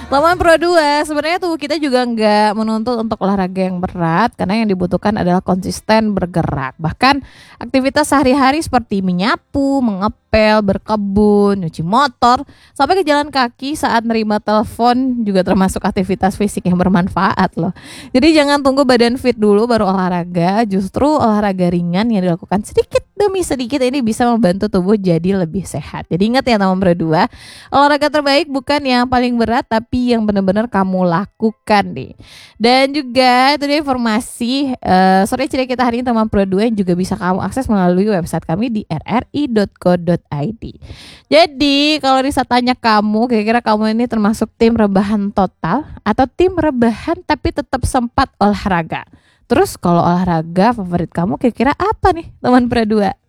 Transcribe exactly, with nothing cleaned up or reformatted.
Teman Pro dua, sebenarnya tubuh kita juga nggak menuntut untuk olahraga yang berat karena yang dibutuhkan adalah konsisten bergerak. Bahkan aktivitas sehari-hari seperti menyapu, mengepel, berkebun, nyuci motor, sampai ke jalan kaki saat nerima telepon juga termasuk aktivitas fisik yang bermanfaat loh. Jadi jangan tunggu badan fit dulu baru olahraga, justru olahraga ringan yang dilakukan sedikit demi sedikit ini bisa membantu tubuh jadi lebih sehat. Jadi ingat ya teman Pro dua, olahraga terbaik bukan yang paling berat tapi yang benar-benar kamu lakukan nih. Dan juga itu dia informasi uh, sore ceria kita hari ini teman Pro dua yang juga bisa kamu akses melalui website kami di r r i dot co dot i d. Jadi kalau Risa tanya kamu, kira-kira kamu ini termasuk tim rebahan total atau tim rebahan tapi tetap sempat olahraga? Terus kalau olahraga favorit kamu kira-kira apa nih teman Pro dua?